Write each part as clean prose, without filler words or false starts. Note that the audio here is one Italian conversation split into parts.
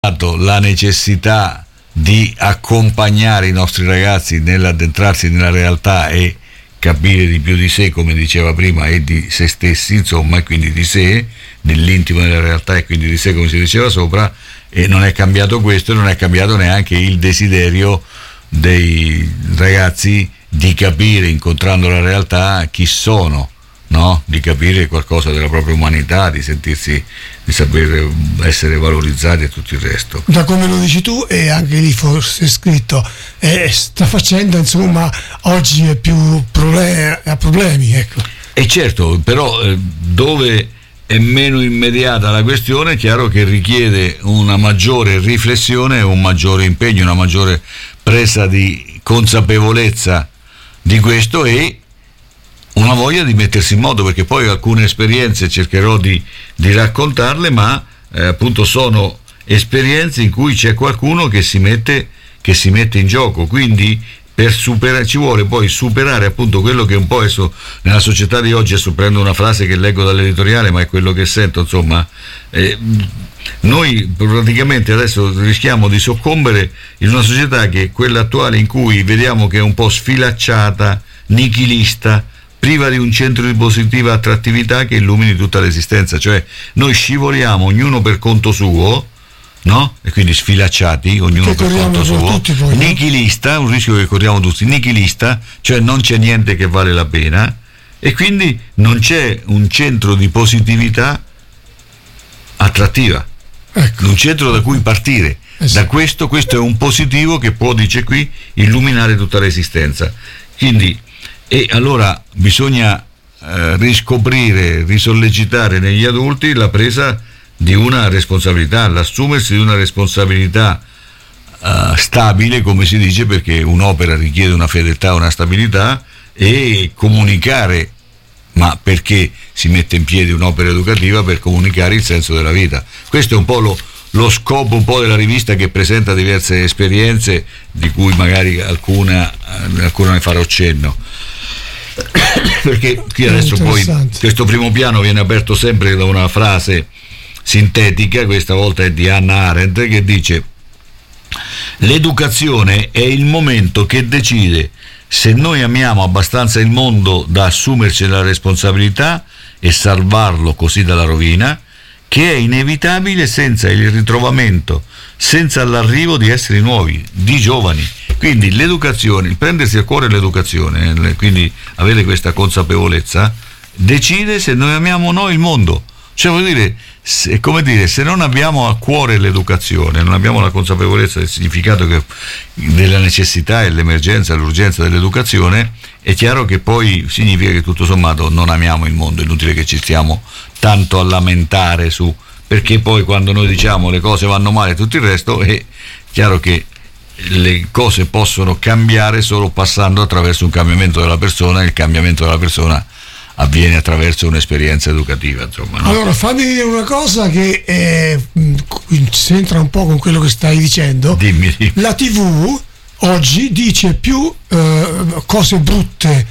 la necessità di accompagnare i nostri ragazzi nell'addentrarsi nella realtà e capire di più di sé, come diceva prima, e di se stessi, insomma, e quindi di sé, nell'intimo della realtà, e quindi di sé, come si diceva sopra. E non è cambiato questo, e non è cambiato neanche il desiderio dei ragazzi di capire, incontrando la realtà, chi sono, no? Di capire qualcosa della propria umanità, di sentirsi, di saper essere valorizzati e tutto il resto. Da come lo dici tu, e anche lì forse è scritto, sta facendo, insomma, oggi è più ha problemi, ecco. E certo, però dove è meno immediata la questione, è chiaro che richiede una maggiore riflessione, un maggiore impegno, una maggiore presa di consapevolezza di questo e una voglia di mettersi in moto, perché poi alcune esperienze cercherò di raccontarle, ma appunto sono esperienze in cui c'è qualcuno che si mette in gioco, quindi per superare, ci vuole poi superare appunto quello che un po' adesso nella società di oggi, adesso prendo una frase che leggo dall'editoriale ma è quello che sento, insomma, noi praticamente adesso rischiamo di soccombere in una società che è quella attuale, in cui vediamo che è un po' sfilacciata, nichilista, priva di un centro di positiva attrattività che illumini tutta l'esistenza. Cioè noi scivoliamo ognuno per conto suo, no? E quindi sfilacciati, ognuno per conto suo, poi, nichilista, un rischio che corriamo tutti, nichilista, cioè non c'è niente che vale la pena, e quindi non c'è un centro di positività attrattiva, ecco, un centro da cui partire. Da questo è un positivo che può, dice qui, illuminare tutta l'esistenza. Quindi, e allora bisogna riscoprire, risollecitare negli adulti la presa di una responsabilità, l'assumersi di una responsabilità stabile, come si dice, perché un'opera richiede una fedeltà, una stabilità, e comunicare. Ma perché si mette in piedi un'opera educativa? Per comunicare il senso della vita. Questo è un po' lo scopo un po' della rivista, che presenta diverse esperienze, di cui magari alcune ne farò cenno. Perché qui adesso poi questo primo piano viene aperto sempre da una frase sintetica, questa volta è di Hannah Arendt, che dice: l'educazione è il momento che decide se noi amiamo abbastanza il mondo da assumerci la responsabilità e salvarlo così dalla rovina, che è inevitabile senza il ritrovamento, senza l'arrivo di esseri nuovi, di giovani. Quindi l'educazione, il prendersi a cuore l'educazione, quindi avere questa consapevolezza, decide se noi amiamo o no il mondo. Cioè, vuol dire, è come dire, se non abbiamo a cuore l'educazione, non abbiamo la consapevolezza del significato della necessità e l'emergenza, l'urgenza dell'educazione, è chiaro che poi significa che tutto sommato non amiamo il mondo. È inutile che ci stiamo tanto a lamentare su, perché poi quando noi diciamo le cose vanno male e tutto il resto, è chiaro che le cose possono cambiare solo passando attraverso un cambiamento della persona, e il cambiamento della persona avviene attraverso un'esperienza educativa, insomma, no? Allora fammi dire una cosa che c'entra un po' con quello che stai dicendo. Dimmi. La TV oggi dice più cose brutte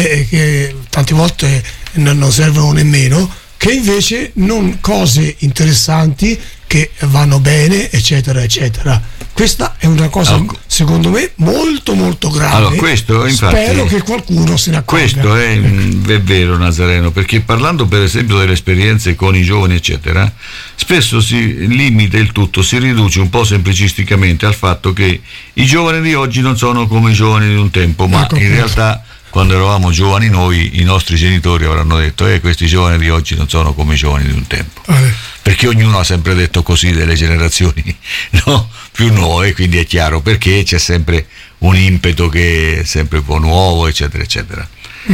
che tante volte non servono nemmeno, che invece non cose interessanti che vanno bene, eccetera eccetera. Questa è una cosa, secondo me, molto molto grave. Allora, questo, infatti, spero che qualcuno se ne accorga. Questo è vero, Nazareno, perché parlando per esempio delle esperienze con i giovani eccetera, spesso si limita il tutto, si riduce un po' semplicisticamente al fatto che i giovani di oggi non sono come i giovani di un tempo, ma in realtà quando eravamo giovani noi, i nostri genitori avranno detto questi giovani di oggi non sono come i giovani di un tempo, perché ognuno ha sempre detto così delle generazioni, no? Più nuove, quindi è chiaro perché c'è sempre un impeto che è sempre un po' nuovo, eccetera eccetera.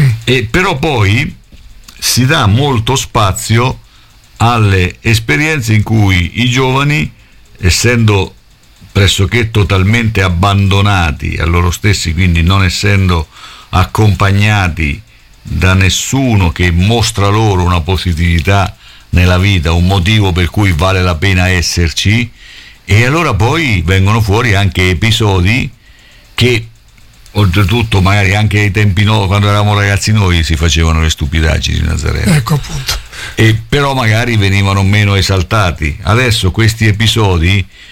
E però poi si dà molto spazio alle esperienze in cui i giovani, essendo pressoché totalmente abbandonati a loro stessi, quindi non essendo accompagnati da nessuno che mostra loro una positività nella vita, un motivo per cui vale la pena esserci, e allora poi vengono fuori anche episodi che oltretutto magari anche ai tempi quando eravamo ragazzi noi si facevano le stupidaggini, Nazareno. Ecco appunto. E però magari venivano meno esaltati. Adesso questi episodi